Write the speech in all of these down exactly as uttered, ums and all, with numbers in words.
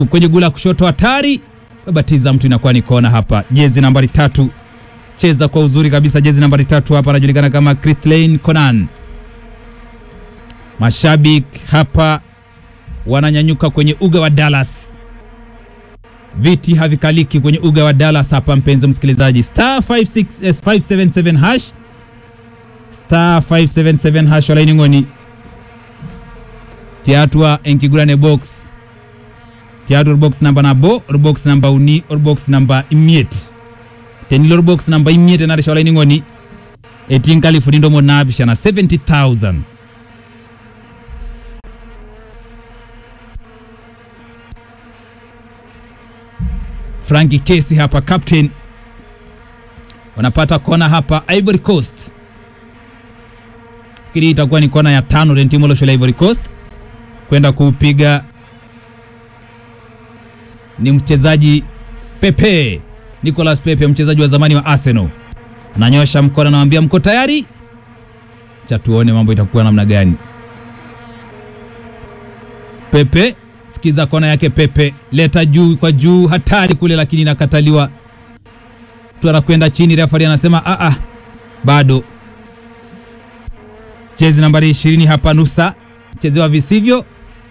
kwenye gula kushoto hatari, batiza mtu, inakuwa ni kona hapa. Jezi nambari tatu cheza kwa uzuri kabisa, jezi nambari tatu hapa anajulikana kama Christlaine Conan. Mashabiki hapa wananyanyuka kwenye uga wa Dallas, viti havikaliki kwenye uga wa Dallas hapa mpenzi msikilizaji. Star five six five seven seven hash star five seven seven hash wala iningoni tiatua enkigurane box tiatua box number nabo or box number uni or box number imiet tenilor box number imiet na risha wala iningoni etinkali fudindo mo nabisha na seventy thousand. Frankie Casey hapa captain, wanapata kona hapa Ivory Coast. Fikiri itakuwa ni kona ya tano rentimo lo shule Ivory Coast kwenda kupiga ni mchezaji Pepe, Nicolas Pepe, mchezaji wa zamani wa Arsenal. Ananyosha mkono, anawaambia mko tayari? Cha tuone mambo itakuwa namna gani. Pepe, sikiza kona yake Pepe, leta juu kwa juu, hatari kule lakini inakataliwa. Tu anakwenda chini, referee anasema a a bado. Jezi nambari ishirini hapa Nusa, chezewa visivyo.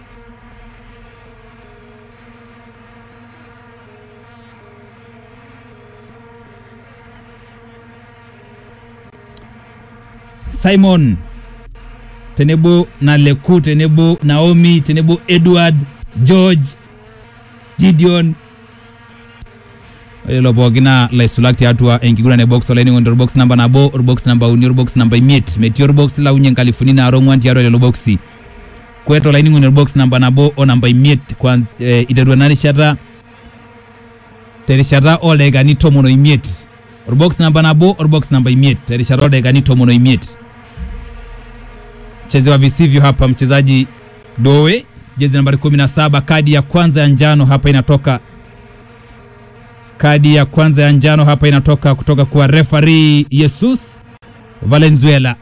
Simon Tenebo na Leku, Tenebo Naomi, Tenebo Edward, George, Gideon. Elo bogina la isulakti atua enkigura ne box ola ni box number nabo or box number uni or box number miet meteor box la unyen California arongwanti aro le boxi kweto la ni box number nabo o number miet kwanza eh, iderwa nani shata terishata olega ni tomono imiet or box number nabo or box number miet terishata olega ni tomono imiet. Chezewa visivyo hapa mchezaji Doe, jezi nambari kumi na saba, kadi ya kwanza ya njano hapa inatoka. Kadi ya kwanza ya njano hapa inatoka kutoka kwa referee Jesus Valenzuela.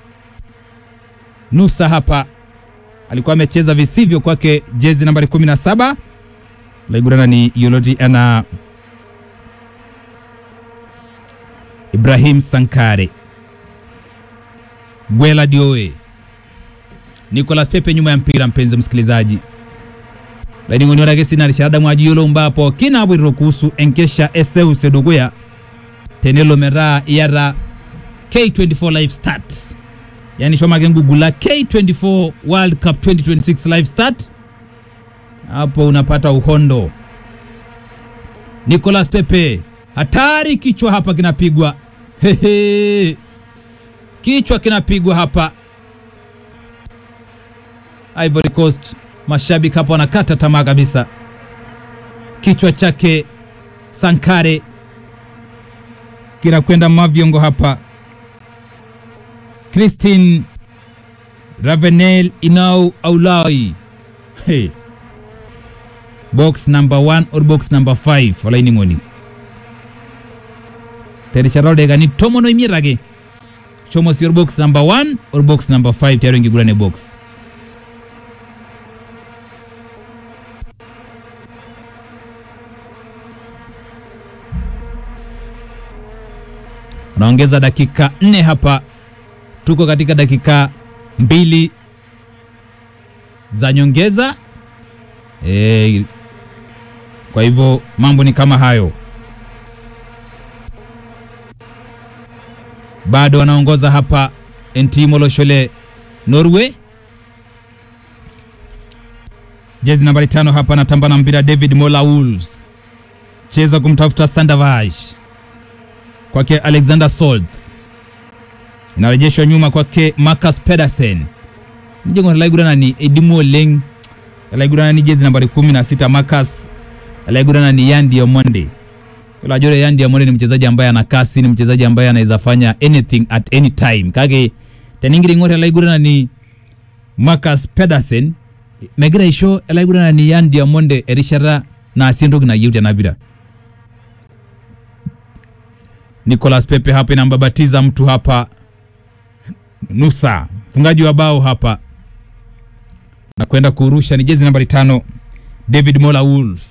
Nusa hapa alikuwa amecheza visivyo kwake jezi nambari kumi na saba. Laigurana ni Yoloti ana Ibrahim Sankare. Gwela Dioe, Nicolas Pepe nyuma ya mpira mpenzi msikilizaji. Laini ngoni wala gesi na rishada mwajiyolo mbapo kina abwiro kuhusu enkesha eseu sedogoya tenelo mera yara K twenty-four live start. Yani shoma gengu gula K twenty-four World Cup twenty twenty-six live start. Hapo unapata uhondo. Nicolas Pepe, hatari, kichwa hapa kinapigwa. Hehe. Kichwa kinapigwa hapa. Ivory Coast mashabiki hapa wanakata tamaa kabisa. Kichwa chake Sankare kinakwenda maviongo hapa. Christine Ravenel Inau Aulai. Hey. Box number one or box number five wala iningoni. Terisharode gani tomono imirage. Chomo si box number one or box number five tayari ngigurane box. Naongeza dakika nne hapa. Tuko katika dakika mbili za nyongeza. E, kwa hivyo mambo ni kama hayo. Bado wanaongoza hapa Ntimo Loshole Norway. Jezi nambari tano hapa natamba na mpira David Mola Wolves. Cheza kumtafuta Sandavaj. Kwake Alexander Salt. Inarejeshwa nyuma kwake Marcus Pedersen. Njengo laigurana ni Edimo Leng. Laigurana ni jezi nambari kumi na sita Marcus. Laigurana ni Yandi Omonde. Kwa jore Yandi Omonde ni mchezaji ambaye ana kasi, ni mchezaji ambaye anaweza fanya anything at any time. Kage teningiri ngore laigurana ni Marcus Pedersen. Megira isho laigurana ni Yandi Omonde erishara na asindo na yuti anabira. Nicolas Pepe hapa inambabatiza mtu hapa. Nusa, fungaji wa bao hapa. Na kwenda kurusha ni jezi nambari tano David Mola Wolf